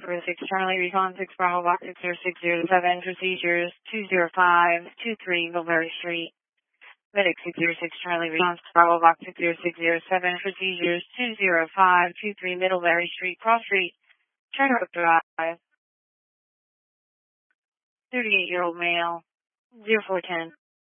For 6 Charlie, Recon 6 Bravo Box 60607, procedures 20523 Mulberry Street. Medic 606 Charlie, Recon 6 Bravo Box 60607, procedures 20523 Middlebury Street, Cross Street, Turner Oak Drive. 38-year-old male, 0410.